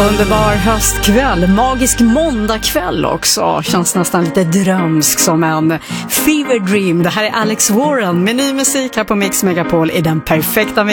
Underbar höstkväll, magisk måndagkväll också. Känns nästan lite drömsk som en fever dream. Det här är Alex Warren med ny musik här på Mix Megapol i den perfekta mix.